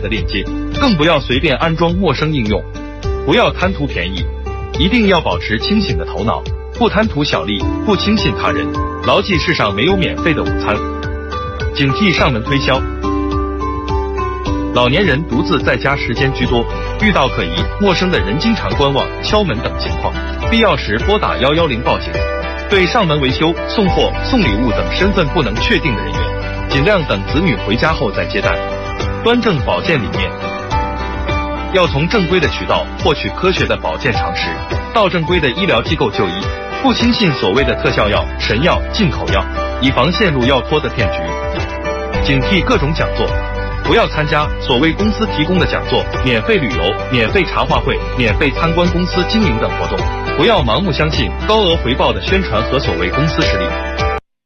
的链接，更不要随便安装陌生应用，不要贪图便宜，一定要保持清醒的头脑，不贪图小利，不轻信他人，牢记世上没有免费的午餐。警惕上门推销。老年人独自在家时间居多，遇到可疑、陌生的人经常观望、敲门等情况，必要时拨打110报警。对上门维修、送货、送礼物等身份不能确定的人员，尽量等子女回家后再接待。端正保健理念，要从正规的渠道获取科学的保健常识，到正规的医疗机构就医，不轻信所谓的特效药、神药、进口药，以防陷入药托的骗局。警惕各种讲座，不要参加所谓公司提供的讲座、免费旅游、免费茶话会、免费参观公司经营等活动，不要盲目相信高额回报的宣传和所谓公司实力。